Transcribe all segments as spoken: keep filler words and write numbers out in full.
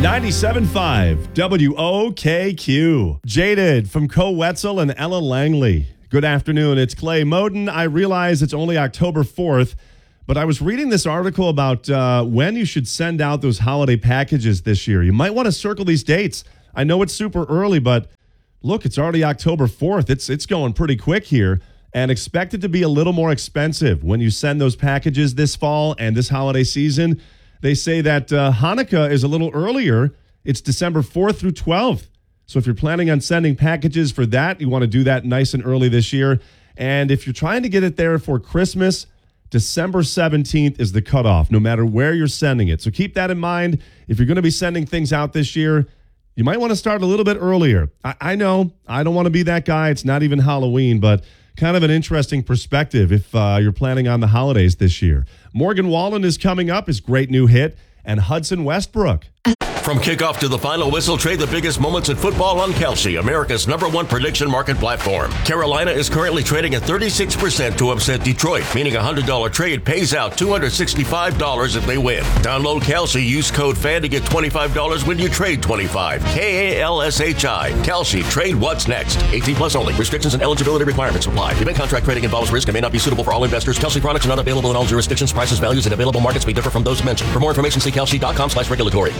ninety-seven point five W O K Q. Jaded from Co Wetzel and Ella Langley. Good afternoon. It's Clay Moden. I realize it's only October fourth, but I was reading this article about uh, when you should send out those holiday packages this year. You might want to circle these dates. I know it's super early, but look, it's already October fourth. It's it's going pretty quick here, and expect it to be a little more expensive when you send those packages this fall and this holiday season. They say that uh, Hanukkah is a little earlier. It's December fourth through twelfth. So if you're planning on sending packages for that, you want to do that nice and early this year. And if you're trying to get it there for Christmas, December seventeenth is the cutoff, no matter where you're sending it. So keep that in mind. If you're going to be sending things out this year, you might want to start a little bit earlier. I, I know I don't want to be that guy. It's not even Halloween, but kind of an interesting perspective if uh, you're planning on the holidays this year. Morgan Wallen is coming up, his great new hit, and Hudson Westbrook. From kickoff to the final whistle, trade the biggest moments in football on Kelsey, America's number one prediction market platform. Carolina is currently trading at thirty-six percent to upset Detroit, meaning a one hundred dollars trade pays out two hundred sixty-five dollars if they win. Download Kelsey, use code FAN to get twenty-five dollars when you trade twenty-five. K A L S H I. Kelsey, trade what's next. eighteen plus only. Restrictions and eligibility requirements apply. Event contract trading involves risk and may not be suitable for all investors. Kelsey products are not available in all jurisdictions. Prices, values, and available markets may differ from those mentioned. For more information, see kelsey.com slash regulatory.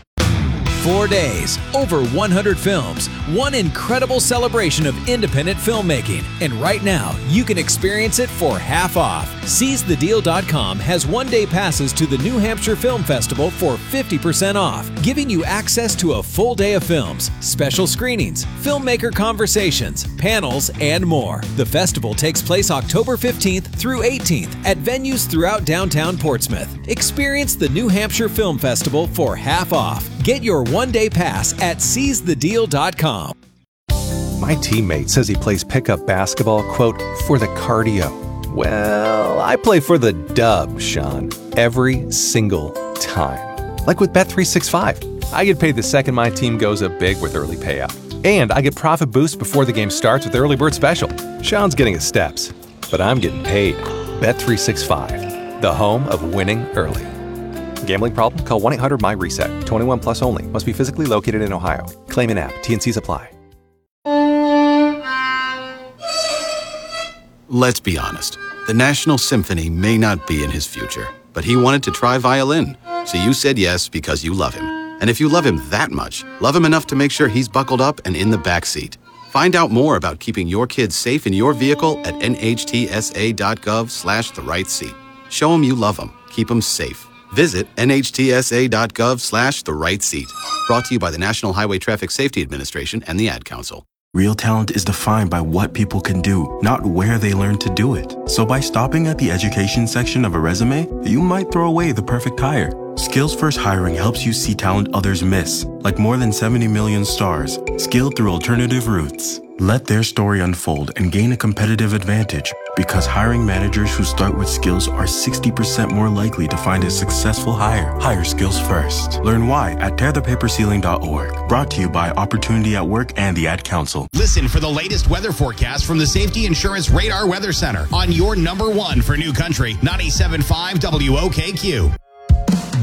Four days, over one hundred films, one incredible celebration of independent filmmaking. And right now, you can experience it for half off. Seize the deal dot com has one-day passes to the New Hampshire Film Festival for fifty percent off, giving you access to a full day of films, special screenings, filmmaker conversations, panels, and more. The festival takes place October fifteenth through eighteenth at venues throughout downtown Portsmouth. Experience the New Hampshire Film Festival for half off. Get your one-day pass at seize the deal dot com. My teammate says he plays pickup basketball, quote, for the cardio. Well, I play for the dub, Sean, every single time. Like with Bet three sixty-five. I get paid the second my team goes up big with early payout. And I get profit boost before the game starts with the early bird special. Sean's getting his steps, but I'm getting paid. Bet three sixty-five, the home of winning early. Gambling problem? Call one eight hundred M Y reset. twenty-one plus only. Must be physically located in Ohio. Claim an app. T N Cs apply. Let's be honest. The National Symphony may not be in his future, but he wanted to try violin. So you said yes because you love him. And if you love him that much, love him enough to make sure he's buckled up and in the back seat. Find out more about keeping your kids safe in your vehicle at nhtsa.gov slash the right seat. Show him you love him. Keep him safe. Visit nhtsa.gov slash the right seat. Brought to you by the National Highway Traffic Safety Administration and the Ad Council. Real talent is defined by what people can do, not where they learn to do it. So by stopping at the education section of a resume, you might throw away the perfect hire. Skills First Hiring helps you see talent others miss, like more than seventy million stars, skilled through alternative routes. Let their story unfold and gain a competitive advantage, because hiring managers who start with skills are sixty percent more likely to find a successful hire. Hire skills first. Learn why at tear the paper ceiling dot org. Brought to you by Opportunity at Work and the Ad Council. Listen for the latest weather forecast from the Safety Insurance Radar Weather Center on your number one for New Country, ninety-seven point five W O K Q.